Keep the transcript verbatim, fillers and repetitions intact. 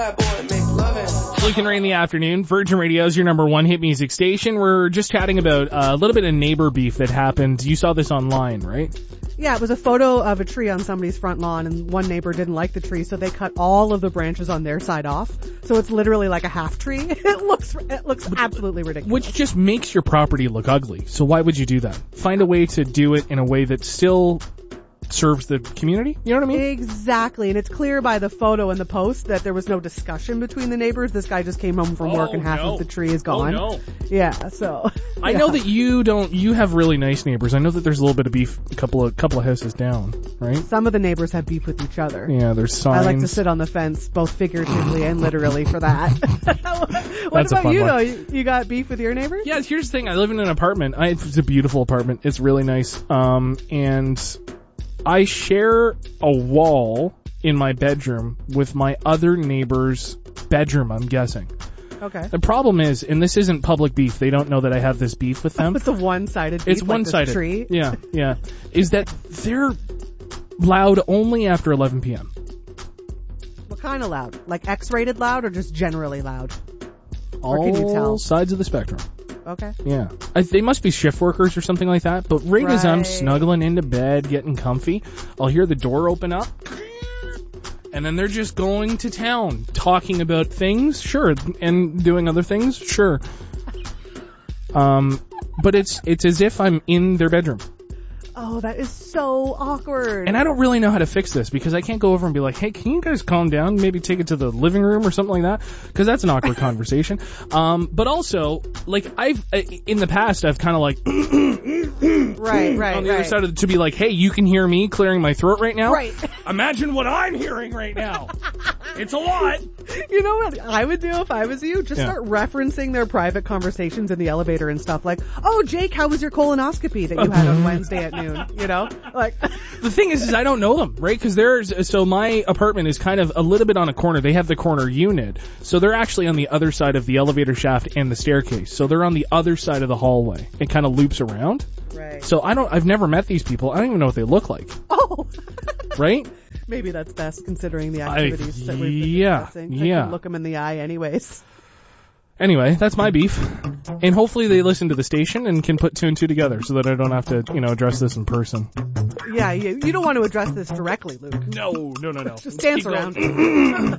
Luke and Ray in the afternoon. Virgin Radio is your number one hit music station. We're just chatting about uh, a little bit of neighbor beef that happened. You saw this online, right? Yeah, it was a photo of a tree on somebody's front lawn, and one neighbor didn't like the tree, so they cut all of the branches on their side off. So it's literally like a half tree. It looks it looks absolutely ridiculous. Which just makes your property look ugly. So why would you do that? Find a way to do it in a way that still serves the community. You know what I mean? Exactly. And it's clear by the photo and the post that there was no discussion between the neighbors. This guy just came home from oh, work and half no. of the tree is gone. Oh, no. Yeah, so. I yeah. know that you don't, you have really nice neighbors. I know that there's a little bit of beef a couple of, couple of houses down, right? Some of the neighbors have beef with each other. Yeah, there's signs. I like to sit on the fence, both figuratively and literally for that. What That's about you, one. though? You, you got beef with your neighbors? Yeah, here's the thing. I live in an apartment. I, it's a beautiful apartment. It's really nice. Um, and I share a wall in my bedroom with my other neighbor's bedroom, I'm guessing. Okay. The problem is, and this isn't public beef, they don't know that I have this beef with them. It's a one-sided beef. It's one-sided. Like this tree. Yeah, yeah. Is that they're loud only after eleven p.m. What kind of loud? Like X-rated loud or just generally loud? Or All can you tell? sides of the spectrum. Okay. Yeah. I, they must be shift workers or something like that. But right, as I'm Right. snuggling into bed, getting comfy, I'll hear the door open up. And then they're just going to town, talking about things, sure, and doing other things, sure. Um, but it's it's as if I'm in their bedroom. Oh, that is so awkward. And I don't really know how to fix this because I can't go over and be like, hey, can you guys calm down? Maybe take it to the living room or something like that, because that's an awkward conversation. Um, but also, like, I've in the past, I've kind of like right, right, on the right. other side of the, to be like, hey, you can hear me clearing my throat right now. Right. Imagine what I'm hearing right now. It's a lot. You know what I would do if I was you? Just Yeah. start referencing their private conversations in the elevator and stuff like, oh, Jake, how was your colonoscopy that you had on Wednesday at noon? You know? Like, The thing is, is I don't know them, right? Because there's, so my apartment is kind of a little bit on a corner. They have the corner unit. So they're actually on the other side of the elevator shaft and the staircase. So they're on the other side of the hallway. It kind of loops around. right. So I don't, I've never met these people. I don't even know what they look like, Oh. right? Maybe that's best considering the I- activities that we've been yeah, discussing. I yeah. can look them in the eye anyways. Anyway, that's my beef. And hopefully they listen to the station and can put two and two together so that I don't have to, you know, address this in person. Yeah, you, you don't want to address this directly, Luke. No, no, no, no. Just dance around.